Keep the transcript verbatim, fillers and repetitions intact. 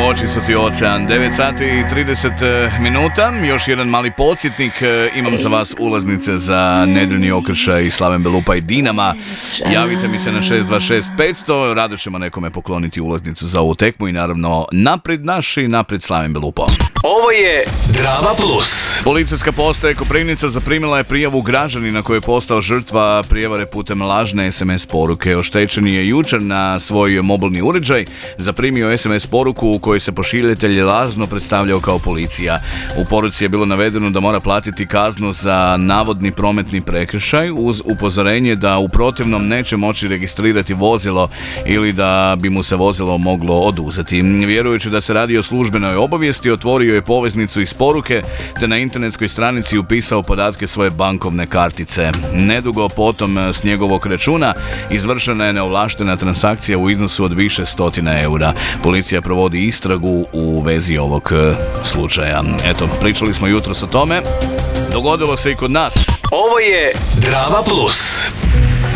Oči su ti ocean. devet sati i trideset minuta. Još jedan mali podsjetnik. Imam za vas ulaznice za nedeljni okršaj Slaven Belupa i Dinama. Javite mi se na šest dva šest petsto. Rado ćemo nekome pokloniti ulaznicu za ovu tekmu. I naravno napred naš i napred Slaven Belupo. Ovo je Drama Plus. Policijska postaja Koprivnica zaprimila je prijavu građanina koji je postao žrtva prijevare putem lažne es em es poruke. Oštećen je jučer na svoj mobilni uređaj zaprimio es em es poruku u kojoj se pošiljatelj lažno predstavljao kao policija. U poruci je bilo navedeno da mora platiti kaznu za navodni prometni prekršaj uz upozorenje da u protivnom neće moći registrirati vozilo ili da bi mu se vozilo moglo oduzeti. Vjerujući da se radi o službenoj obavijesti, otvorio je poveznicu iz poruke te na internetskoj stranici upisao podatke svoje bankovne kartice. Nedugo potom s njegovog računa izvršena je neovlaštena transakcija u iznosu od više stotina eura. Policija provodi istragu u vezi ovog slučaja. Eto, pričali smo jutros o tome. Dogodilo se i kod nas. Ovo je Drama Plus.